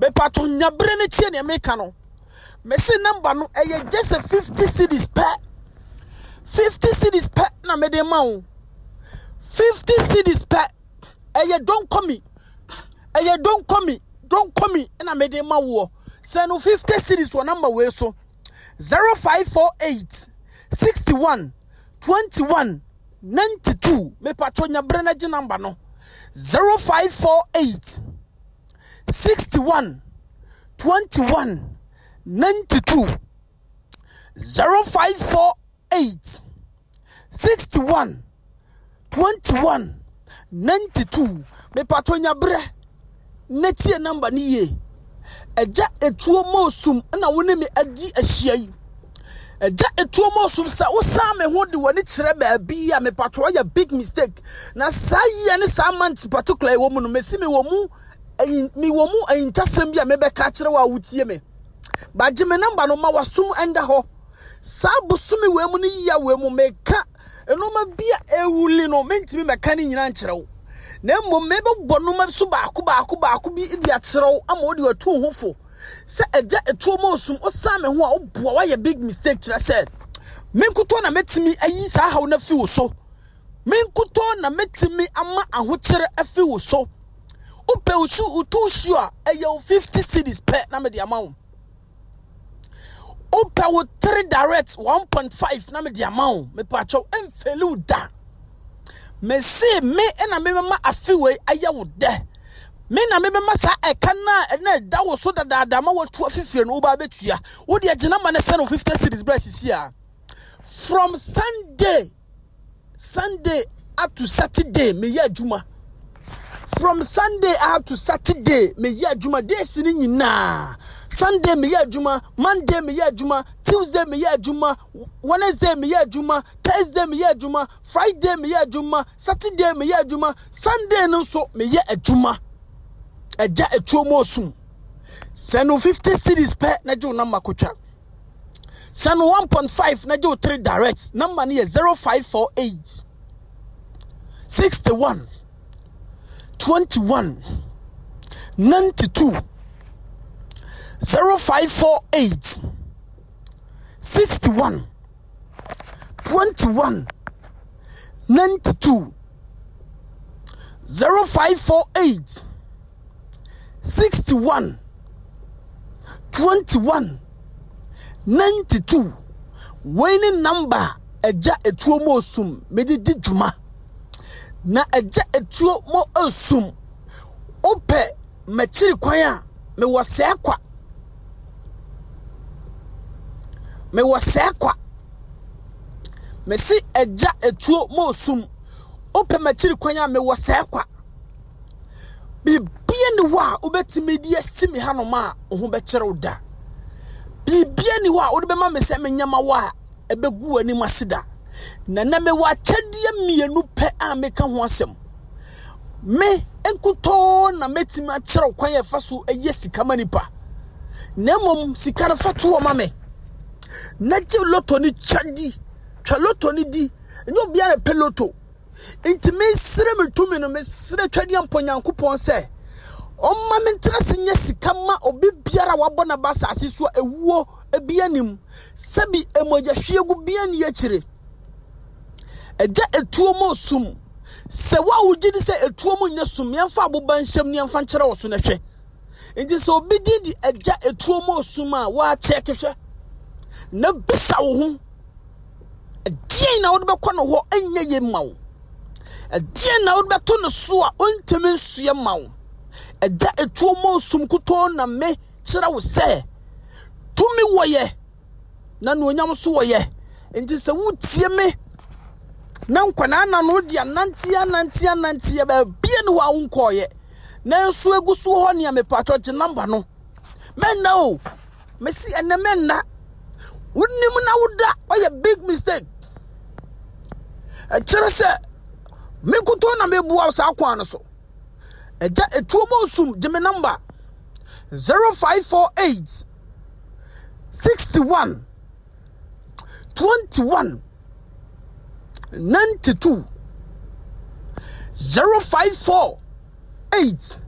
Me pato nyabre ne tie ne meka no. Me se number no just a 50 cedis per. 50 cedis per na me de ma wo. 50 cedis per. Don't call me. Don't call me. Don't call me. Na me de ma wo. Say no 50 cedis wa number we so. 0548 61 21 92. Me pato nyabre na number no. 0548 61 21 92. 0548 61 21 92. Me patonya bre netie number ni ye eja etuo mosum na woni me adi ahia yi eja etuo mosum sa wo sa me ho de woni kire ba bia me pato ya big mistake na sa ye ne sa month particular wo mu no mesi me wo mu intasem bia me be ka kire wa wutie me ba je me number no ma wasum enda ho sa busumi we mu ni ya we mu meka eno ma bia ewuli no mentimi meka ni nyina nkire wo na mmom me be bonu ma so ba ko bi idi a kire wo ama odi watu hofo se eja etuo mosum o sa me ho a oboa wa ye big mistake kire se menkuto na metimi ayi sa hawo na fi wo so menkuto na metimi ama ahokire afi wo so upe usu utushu a 50 cedis per na me de amount. Upe wo 3 direct 1.5 na me de amount. Me pacho enfelu da. Me se me na me ma afiwe aya wo de. Me na me ma sa eka na da wo so da ma wo to afifie no ba betua. Wo de agina ma na se no 50 cedis breast sia. From Sunday up to Saturday me ya juma. From Sunday up to Saturday, me ya juma days ni nyina. Sunday me ya juma, Monday me ya juma, Tuesday me ya juma, Wednesday me ya juma, Thursday me ya juma, Friday me ya juma, Saturday me ya juma, Sunday no so me ya juma. Eja etuo mosum. Senu 50 cedis per na jo number kwatwa. Senu 1.5 na jo 3 direct. Number ni 0548 61 21 92. 0548 61 21 92. 0548 61 21 92. Winning number eja etuo mo sum medidi juma na eja etuo mo asum ope machiri kwan a me wose kwa me si eja etuo mo sum ope machiri kwan a me wose kwa bibia ni wa obetimi di asimi hanoma ho be kire oda bibia ni wa ode be ma me se me nyama wa ebegu ani masida na me wa chadie mienu pe a me ka ho asem me enkuto na metimi a kire kwan e fa so sika manipa na mom sika na fatu o ma me na je loto ni chadi twa loto ni di enyo bia na peloto intime sire metumi no me sire twadi amponyankopon se omma mentrase nya sika ma obi biara wabona basa asiso ewuo ebianim sabi emoja hwiegu bian ye kire eja etuo mo sum se wa ugidi se etuo mo nya sum yemfa aboba nhyam ni yemfa nkere wo so na hwe enti se obi di eja etuo mo sum a wa check hwe na bisa wo ho die na wo be kɔ no ho anya ye mawo die na wo be to no so a ontemi nsue mawo eja etuo mo sum kuto na me kire wo se tumi woye na no onyam so woye enti se wutie me na nkwana na no dia nantia ba bia no wa unkoye na nso egusu ho ne me pato je number no menna o mesi ene menna wonnim na woda oye big mistake kire se me kuto na me bua sa kwa no so eja etuo mo sum je me number 0548 61 21 92. 0548